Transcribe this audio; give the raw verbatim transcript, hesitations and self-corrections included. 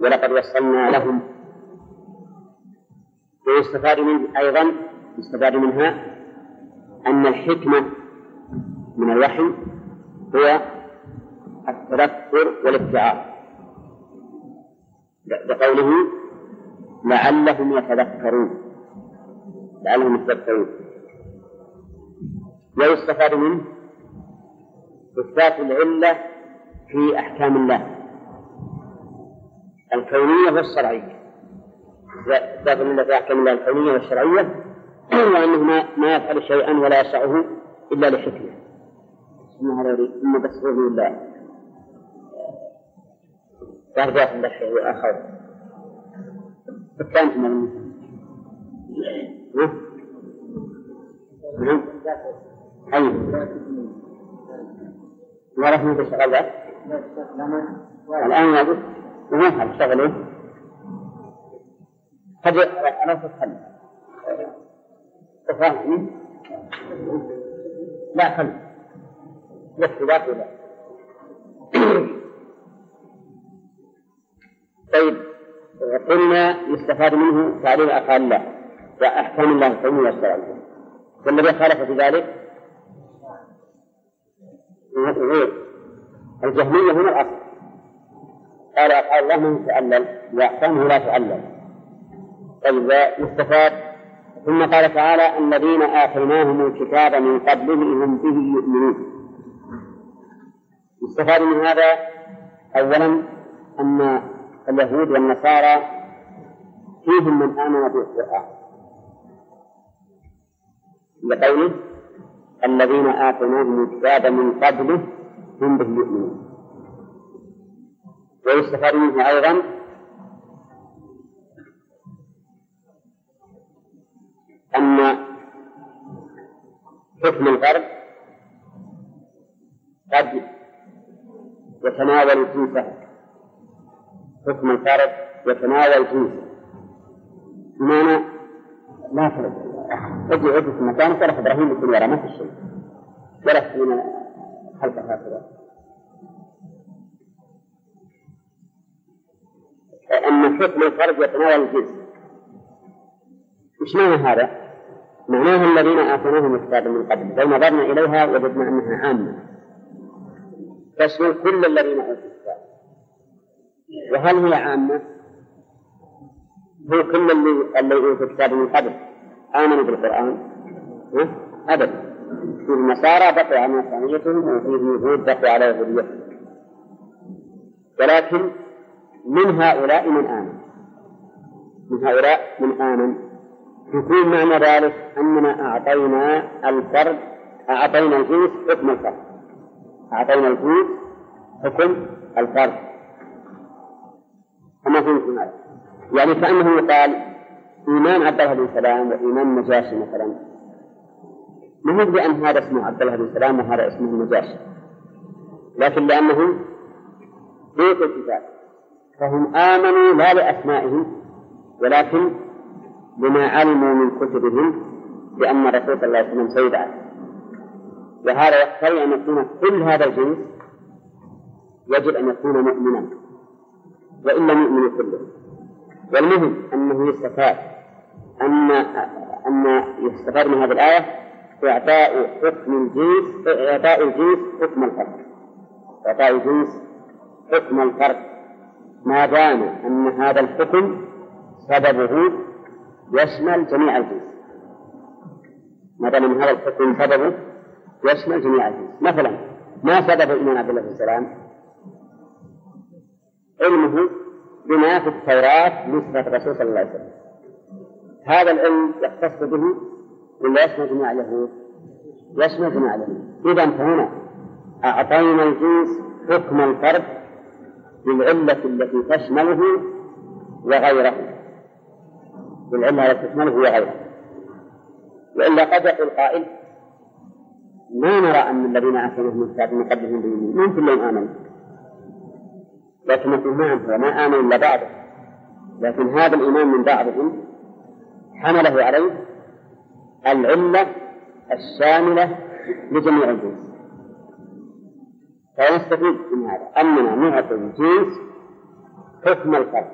ولقد وصلنا لهم. ويستفاد منه أيضا يستفاد منها أن الحكمة من الوحي هو التذكر والابتعاث، بقوله لعلهم يتذكرون لعلهم يتذكرون. ويستفاد منه إثبات العلة في أحكام الله الكونية والشرعية، إثبات العلة في أحكام الله الكونية والشرعية، وأنه ما يفعل شيئا ولا يشرعه إلا لحكمة. ثم بسره لله فأرجع الله شيء آخر الثاني من نعم أي ما رأيه تشتغل ذلك الآن يقول وما حل اشتغل إيه قد أنا تتحل تفاهم لا حل يكتبات ولا طيب. قلنا يستفاد منه تعليم أفعال الله وأحكام الله الكونية والشرعية. والذي خالف في ذلك غير الجهمية هنا الأصل، قال أفعال الله من تعلل وأحكامه لا تعلل. طيب يستفاد ثم قال تعالى الذين آتيناهم الكتاب من قبله هم به يؤمنون. يستفاد من هذا أولا أن اليهود والنصارى فيهم من آمن بالقرآن لقوله الذين آتيناهم الكتاب من قبله هم به يؤمنون. ويستفاد منه أيضا أن حكم الفرد قد يتناول جنسه، حكم الفرد يتناول جنسه بمعنى لا فرق اجي اجي في مكانك ولا إبراهيم يكون وراء ما في شيء ولا فينا حلقة هكذا. أن حكم الفرد يتناول الجنس. مش معنى هذا؟ معناه الذين آتيناهم الكتاب من قبل، لو نظرنا إليها وجدنا أنها عامة تشمل كل الذين أوتوا الكتاب. وهل هي عامة؟ هو كل اللي اللي أوتوا الكتاب من قبل آمنوا بالقرآن؟ أبدا. في النصارى بقوا على نصرانيتهم وفي اليهود بقوا على يهوديتهم، ولكن من هؤلاء من آمن من هؤلاء من آمن يكون معنى ذلك أننا أعطينا الفرد أعطينا الجنس حكم الفرد أعطينا الجنس حكم الفرد. أما فهمتم هذا؟ يعني كأنه يقال إيمان عبد الله بن سلام وإيمان النجاشي مثلا، ما هو بأن هذا اسمه عبد الله بن سلام وهذا اسمه النجاشي، لكن لأنهم بيت الكتاب فهم آمنوا لا لأسمائهم ولكن بما علموا من كتبهم بأن الرسول صلى الله عليه وسلم سيدعى. وهذا يقتضي أن يكون كل هذا الجنس يجب أن يكون مؤمنا وإن لم يؤمن كله. والمهم أنه يستفاد أن أن يستفاد من هذه الآية إعطاء حكم الجنس إعطاء الجنس حكم الفرد إعطاء الجنس حكم الفرد ما دام أن هذا الحكم سببه يشمل جميع الجنس. ما دام أن هذا الحكم سببه يشمل جميع الجنس. مثلا ما سبب إيمان عبد الله بن سلام؟ علمه بما في التوراة نسبة الرسول صلى الله عليه وسلم. هذا العلم يختص به ولا يشمل جميع اليهود؟ يشمل جميع اليهود. إذا فهنا أعطينا الجنس حكم الفرد بالعلة التي تشمله وغيره بالعلة التي تشمله وغيره. وإلا قد يقول قائل ما نرى أن الذين آتيناهم الكتاب من قبلهم بيؤمنون من كلهم آمنوا، لكن نقول نعم ما آمنوا إلا بعضهم، لكن هذا الإيمان من بعضهم حمله عليه العلة الشاملة لجميع الجنس. فنستفيد من هذا أننا نعطي الجنس حكم الفرد